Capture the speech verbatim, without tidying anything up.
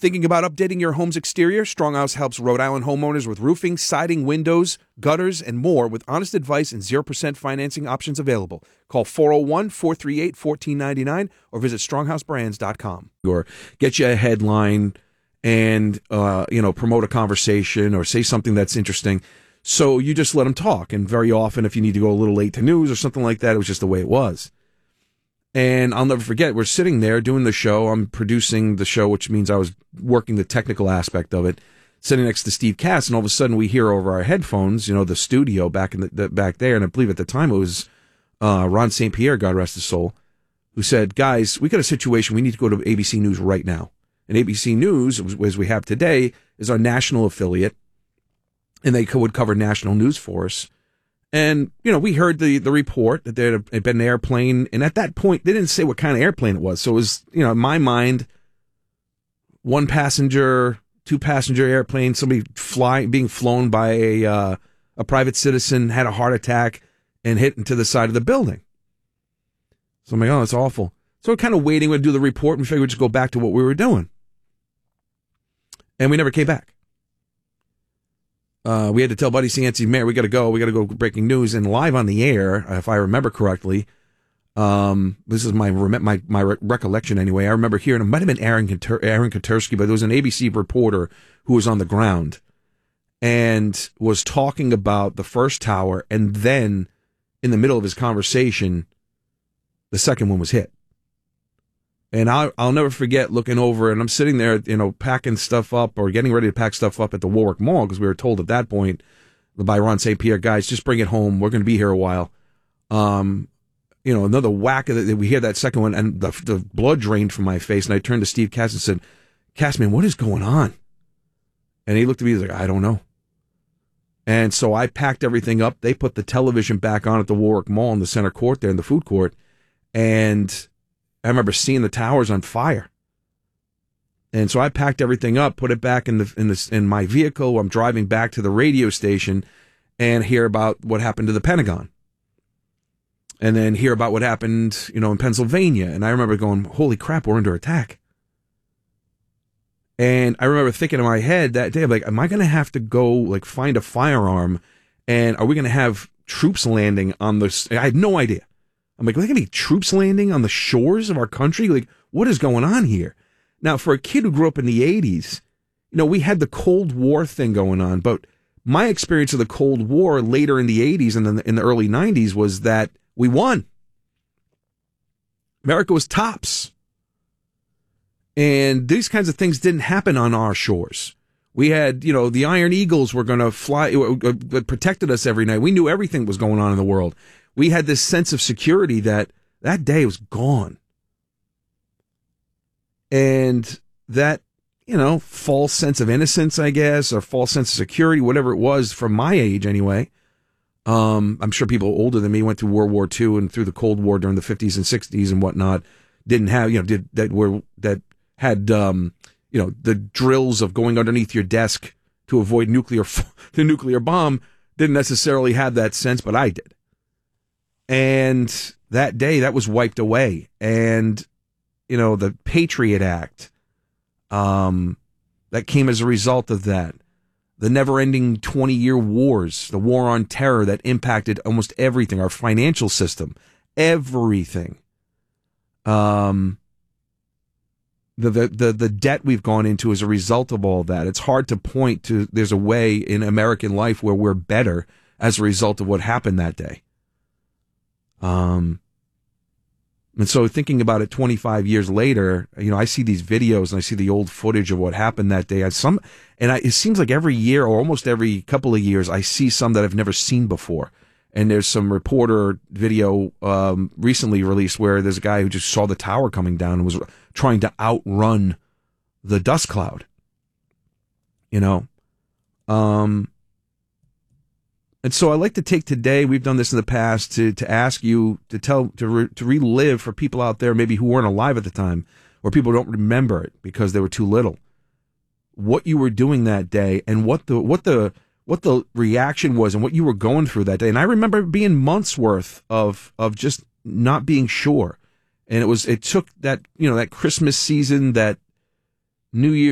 Thinking about updating your home's exterior? Stronghouse helps Rhode Island homeowners with roofing, siding, windows, gutters, and more with honest advice and zero percent financing options available. Call four oh one, four three eight, one four nine nine or visit stronghouse brands dot com. Or get you a headline and, uh, you know, promote a conversation or say something that's interesting. So you just let them talk. And very often, if you need to go a little late to news or something like that, it was just the way it was. And I'll never forget, we're sitting there doing the show. I'm producing the show, which means I was working the technical aspect of it, sitting next to Steve Cass, and all of a sudden we hear over our headphones, you know, the studio back in the, the back there, and I believe at the time it was uh, Ron Saint Pierre, God rest his soul, who said, guys, we got a situation. We need to go to A B C News right now. And A B C News, as we have today, is our national affiliate, and they would cover national news for us. And, you know, we heard the, the report that there had been an airplane, and at that point, they didn't say what kind of airplane it was. So it was, you know, in my mind, one passenger, two passenger airplane, somebody flying, being flown by a, uh, a private citizen, had a heart attack and hit into the side of the building. So I'm like, oh, that's awful. So we're kind of waiting to do the report, and we figured we'd just go back to what we were doing. And we never came back. Uh, we had to tell Buddy Cianci, Mayor, we got to go. We got to go breaking news. And live on the air, if I remember correctly, um, this is my my my recollection anyway. I remember hearing, it might have been Aaron Aaron Katersky, but there was an A B C reporter who was on the ground and was talking about the first tower. And then in the middle of his conversation, the second one was hit. And I'll, I'll never forget looking over, and I'm sitting there, you know, packing stuff up or getting ready to pack stuff up at the Warwick Mall, because we were told at that point by Ron Saint Pierre, guys, just bring it home. We're going to be here a while. Um, you know, another whack of it. We hear that second one, and the, the blood drained from my face. And I turned to Steve Cass and said, Cass, man, what is going on? And he looked at me, he's like, I don't know. And so I packed everything up. They put the television back on at the Warwick Mall in the center court there, in the food court. And I remember seeing the towers on fire. And so I packed everything up, put it back in the in the in my vehicle. I'm driving back to the radio station and hear about what happened to the Pentagon. And then hear about what happened, you know, in Pennsylvania. And I remember going, holy crap, we're under attack. And I remember thinking in my head that day, I'm like, am I going to have to go, like, find a firearm? And are we going to have troops landing on this? I had no idea. I'm like, are there going to be troops landing on the shores of our country? Like, what is going on here? Now, for a kid who grew up in the eighties, you know, we had the Cold War thing going on. But my experience of the Cold War later in the eighties and in the, in the early nineties was that we won. America was tops. And these kinds of things didn't happen on our shores. We had, you know, the Iron Eagles were going to fly, it protected us every night. We knew everything was going on in the world. We had this sense of security that that day was gone. And that, you know, false sense of innocence, I guess, or false sense of security, whatever it was from my age anyway. Um, I'm sure people older than me went through World War Two and through the Cold War during the fifties and sixties and whatnot. Didn't have, you know, did that were, that had, um, you know, the drills of going underneath your desk to avoid nuclear, the nuclear bomb. Didn't necessarily have that sense, but I did. And that day, that was wiped away. And, you know, the Patriot Act, um, that came as a result of that. The never-ending twenty-year wars, the war on terror that impacted almost everything, our financial system, everything. Um, the, the, the, the debt we've gone into as a result of all that. It's hard to point to, there's a way in American life where we're better as a result of what happened that day. Um, and so thinking about it twenty-five years later, you know, I see these videos and I see the old footage of what happened that day. I some, and I, it seems like every year or almost every couple of years, I see some that I've never seen before. And there's some reporter video, um, recently released where there's a guy who just saw the tower coming down and was trying to outrun the dust cloud. You know, um, And so I like to take today, we've done this in the past, to to ask you to tell, to re, to relive for people out there maybe who weren't alive at the time, or people who don't remember it because they were too little, what you were doing that day and what the what the what the reaction was and what you were going through that day. And I remember being months worth of of just not being sure. And it was it took that, you know, that Christmas season, that New Year